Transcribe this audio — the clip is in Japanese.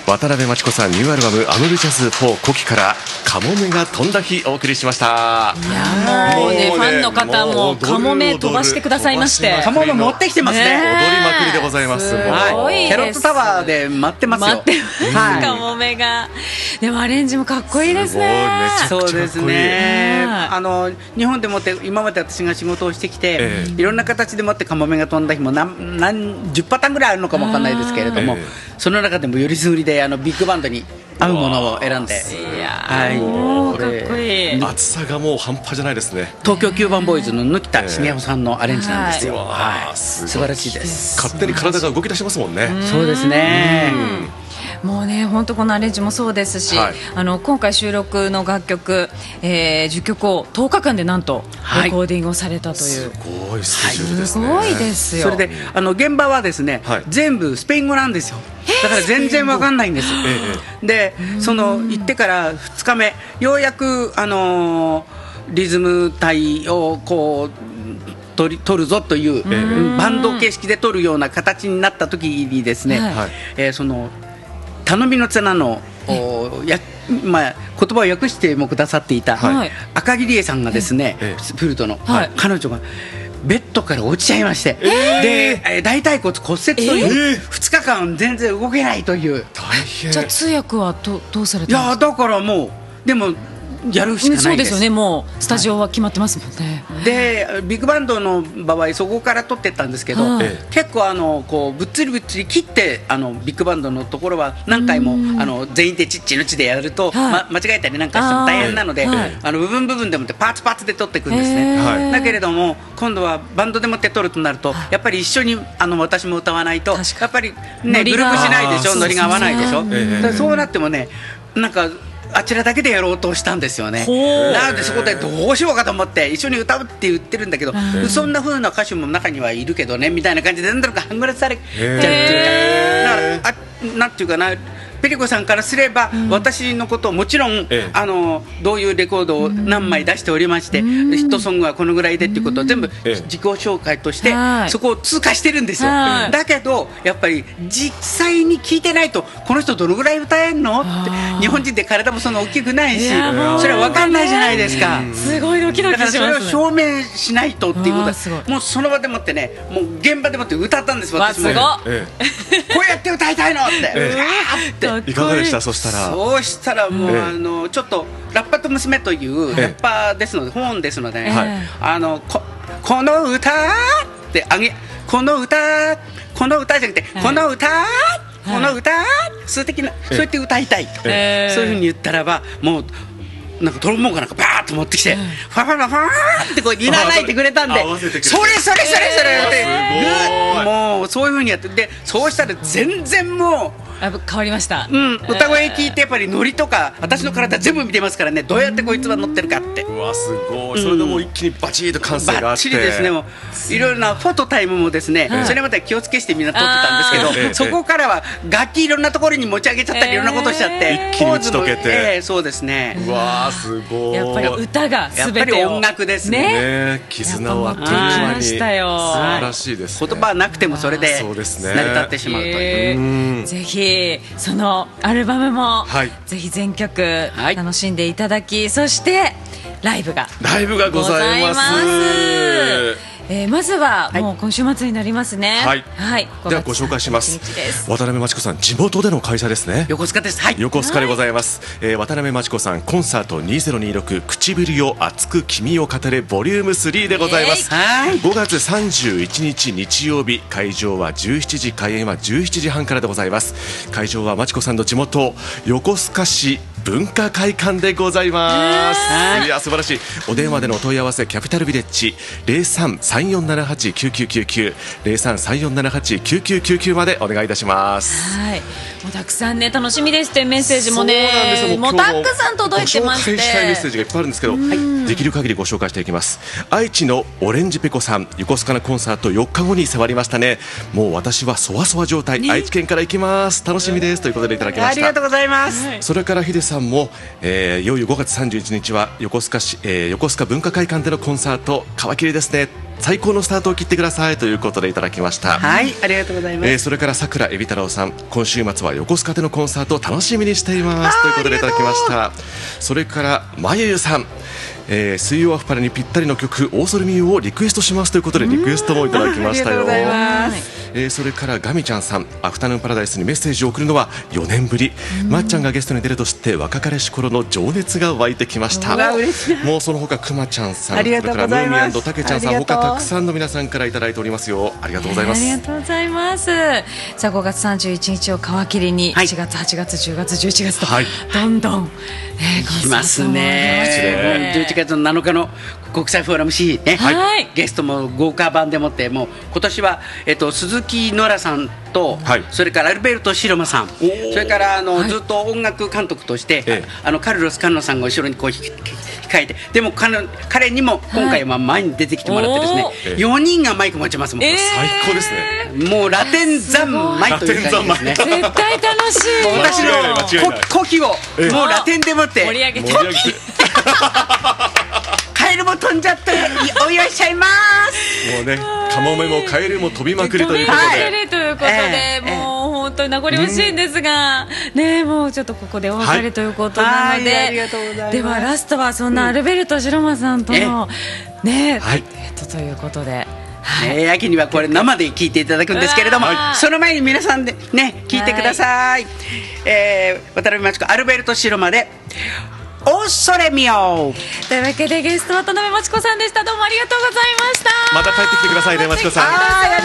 渡辺真知子さんニューアルバムアムルジャズ4古希からカモメが飛んだ日お送りしました。 いやもうねファンの方もカモメ飛ばしてくださいまして、 カモメ持ってきてますね。 踊りまくりでございます。 すごいです。 キャロットタワーで待ってますよ。 待ってます、カモメが。でもアレンジもかっこいいですね。 そうですね。日本でもって今まで私が仕事をしてきて、いろんな形でもってカモメが飛んだ日も何十パターンぐらいあるのかもわかんないですけれども、その中でもよりすぐりでビッグバンドに合うものを選んで、 いやもうかっこいい。 厚さがもう半端じゃないですね。 東京9番ボーイズの貫田重穂さんのアレンジなんですよ。素晴らしいです。 勝手に体が動き出しますもんね。 そうですね。 もうね本当このアレンジもそうですし、今回収録の楽曲、10曲を10日間でなんとレコーディングをされたという、 すごいスケジュールですね。 すごいですよ。 それで現場はですね、全部スペイン語なんですよ。だから全然わかんないんです。で行ってから2日目ようやくリズム隊をこう取るぞというバンド形式で取るような形になった時にですね、頼みの綱の言葉を訳してもくださっていた赤木理恵さんがですね、フルートの彼女がベッドから落ちちゃいまして、で大腿骨骨折という2日間全然動けないという。 大変。 じゃあ通訳はどうされたんですか？ いやだからもうでもやるしかないです。 そうですよね。もうスタジオは決まってますもんね。 でビッグバンドの場合そこから撮ってったんですけど、結構こうぶっつりぶっつり切ってビッグバンドのところは何回も全員でチッチのチでやると、間違えたりなんかしても大変なので、部分でもってパーツパーツで撮っていくんですね。だけれども今度はバンドでもって撮るとなるとやっぱり一緒に私も歌わないとやっぱりねグループしないでしょ、ノリが合わないでしょ。そうなってもねなんかあちらだけでやろうとしたんですよね。なのでそこでどうしようかと思って一緒に歌うって言ってるんだけど、そんな風な歌手も中にはいるけどねみたいな感じでなんだか半グラされちゃうっていうか、だからなんていうかな、ペリコさんからすれば、私のことをもちろん、どういうレコードを何枚出しておりまして、ヒットソングはこのぐらいでっていうことを全部自己紹介として、そこを通過してるんですよ。だけどやっぱり実際に聞いてないとこの人どのぐらい歌えるのって、日本人って体もそんな大きくないし、それは分かんないじゃないですか。 すごいドキドキします。 だからそれを証明しないとっていうことはもうその場でもってね、もう現場でもって歌ったんです。私もこうやって歌いたいのっていかがでした？そしたらもうちょっとラッパと娘というラッパーですので、ホーンですので、この歌ってこの歌じゃなくてこの歌数的なそうやって歌いたいと、そういうふうに言ったらばもうなんかトロンボーンかなんかバーッと持ってきてファファファファーってこういらないてくれたんで、それってもうそういうふうにやってで、そうしたら全然もう変わりました。 歌声聞いてやっぱりノリとか私の体全部見てますからね、どうやってこいつは乗ってるかって。 うわすごい。それでも一気にバチッと感性があってバッチリですね。もういろいろなフォトタイムもですね、それまで気をつけしてみんな撮ってたんですけど、そこからは楽器いろんなところに持ち上げちゃったりいろんなことしちゃって一気に打ち解けて、 そうですね。 うわすごい。 やっぱり歌が全てを、 やっぱり音楽ですね。 絆をあっという間に素晴らしいですね。 言葉なくてもそれで成り立ってしまうという。 ぜひそのアルバムもぜひ全曲楽しんでいただき、そしてライブがございます。 まずはもう今週末になりますね。 ではご紹介します。渡辺真知子さん地元での開催ですね。 横須賀です。 横須賀でございます。渡辺真知子さんコンサート2026唇よ熱く君を語れボリューム3でございます。5月31日日曜日、会場は17時、開演は17時半からでございます。会場は真知子さんの地元横須賀市文化会館でございます。いや素晴らしい。お電話でのお問い合わせキャピタルビレッジ0334789999 0334789999までお願いいたします。 もうたくさんね楽しみですというメッセージもね、もうたくさん届いてまして、 ご紹介したいメッセージがいっぱいあるんですけど、できる限りご紹介していきます。愛知のオレンジペコさん、横須賀のコンサート4日後に迫りましたね。もう私はそわそわ状態、愛知県から行きます、楽しみですということでいただきました。 ありがとうございます。 それからヒデさんも、いよいよ5月31日は横須賀文化会館でのコンサート、皮切りですね。 最高のスタートを切ってくださいということでいただきました。 はい、ありがとうございます。 それからさくらえび太郎さん、今週末は横須賀でのコンサートを楽しみにしていますということでいただきました。それからまゆゆさん、水曜アフパラにぴったりの曲オーソルミューをリクエストしますということでリクエストもいただきましたよ。それからガミちゃんさん、アフタヌーンパラダイスにメッセージを送るのは4年ぶり。まっちゃんがゲストに出ると知って若かりし頃の情熱が湧いてきました。もうその他くまちゃんさん、それからムーミン&たけちゃんさん、他たくさんの皆さんからいただいておりますよ。ありがとうございます。 ありがとうございます。さあ5月31日を皮切りに4月8月10月11月とどんどん来ますね。11月の7日の国際フォーラム C ね、ゲストも豪華版でもって、もう今年は鈴木ノラさんと、それからアルベルト・シロマさん、それからずっと音楽監督としてカルロス・カンノさんが後ろにこう控えて、でも彼にも今回は前に出てきてもらってですね、4人がマイク持ちますもん。 最高ですね。 もうラテン三昧という感じですね。 絶対楽しい。 私の古希をもうラテンでもって盛り上げてカエルも飛んじゃってお祝いしちゃいます。 もうね、カモメもカエルも飛びまくりということで、もう本当に名残惜しいんですが、ね、もうちょっとここでお別れということなので、ではラストはそんなアルベルト・シロマさんとのね、ということで。 秋にはこれ生で聞いていただくんですけれども、その前に皆さんでね聞いてください。渡辺真知子、アルベルト・シロマでオーソレミオ。 というわけでゲスト渡辺真知子さんでした。どうもありがとうございました。 また帰ってきてくださいね、真知子さん。